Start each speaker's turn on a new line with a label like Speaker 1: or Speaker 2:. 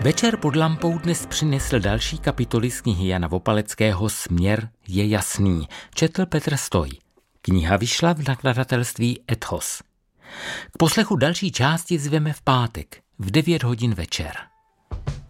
Speaker 1: Večer pod lampou dnes přinesl další kapitoly z knihy Jana Vopaleckého Směr je jasný. Četl Petr Stoj. Kniha vyšla v nakladatelství Ethos. K poslechu další části zveme v pátek v 9 hodin večer.